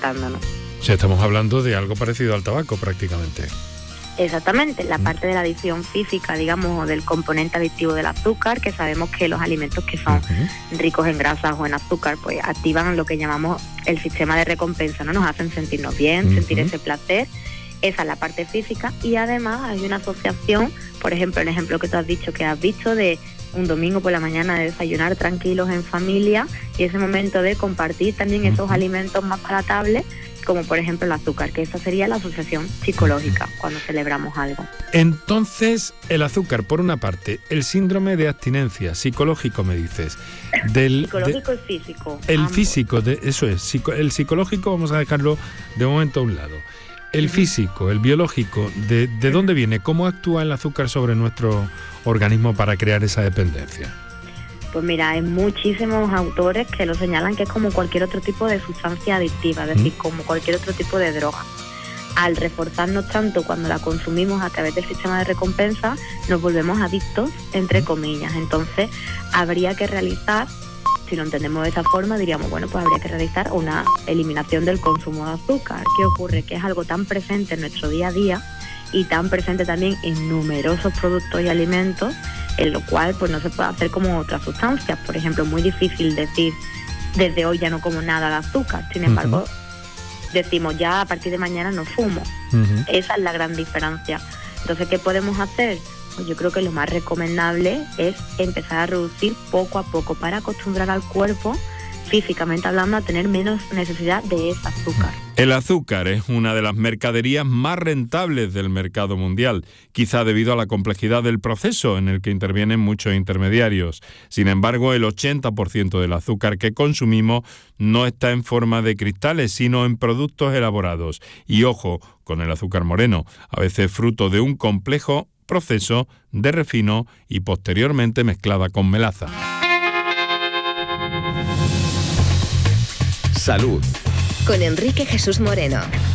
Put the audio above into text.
afectándonos. O sea, estamos hablando de algo parecido al tabaco prácticamente. Exactamente, la parte de la adición física, digamos, o del componente adictivo del azúcar, que sabemos que los alimentos que son ricos en grasas o en azúcar, pues activan lo que llamamos el sistema de recompensa, ¿no? Nos hacen sentirnos bien, sentir ese placer. Esa es la parte física, y además hay una asociación, por ejemplo, el ejemplo que tú has dicho, que has visto de un domingo por la mañana de desayunar tranquilos en familia, y ese momento de compartir también esos alimentos más palatables, como por ejemplo el azúcar, que esa sería la asociación psicológica cuando celebramos algo. Entonces, el azúcar, por una parte, el síndrome de abstinencia, psicológico me dices. Psicológico y físico. El ambos. Físico, eso es. El psicológico vamos a dejarlo de momento a un lado. El físico, el biológico, ¿de dónde viene? ¿Cómo actúa el azúcar sobre nuestro organismo para crear esa dependencia? Pues mira, hay muchísimos autores que lo señalan que es como cualquier otro tipo de sustancia adictiva, es decir, como cualquier otro tipo de droga. Al reforzarnos tanto cuando la consumimos a través del sistema de recompensa, nos volvemos adictos, entre comillas. Entonces, habría que realizar, si lo entendemos de esa forma, diríamos, bueno, pues habría que realizar una eliminación del consumo de azúcar. ¿Qué ocurre? Que es algo tan presente en nuestro día a día y tan presente también en numerosos productos y alimentos, en lo cual pues no se puede hacer como otras sustancias. Por ejemplo, es muy difícil decir, desde hoy ya no como nada de azúcar. Sin embargo, decimos, ya a partir de mañana no fumo. Esa es la gran diferencia. Entonces, ¿qué podemos hacer? Pues yo creo que lo más recomendable es empezar a reducir poco a poco para acostumbrar al cuerpo, físicamente hablando, a tener menos necesidad de ese azúcar. El azúcar es una de las mercaderías más rentables del mercado mundial, quizá debido a la complejidad del proceso en el que intervienen muchos intermediarios. Sin embargo, el 80% del azúcar que consumimos no está en forma de cristales, sino en productos elaborados. Y ojo con el azúcar moreno, a veces fruto de un complejo proceso de refino y posteriormente mezclada con melaza. Salud. Con Enrique Jesús Moreno.